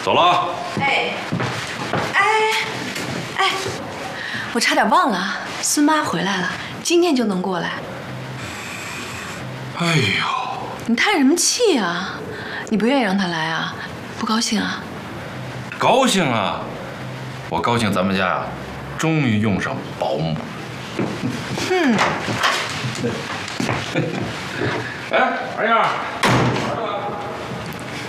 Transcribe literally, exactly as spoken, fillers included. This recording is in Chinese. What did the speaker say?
走了啊！ 哎，哎，哎，我差点忘了，孙妈回来了，今天就能过来。 哎呦， 你叹什么气啊？你不愿意让她来啊？不高兴啊？ 高兴啊！我高兴，咱们家啊，终于用上保姆。 哼。 哎，二丫。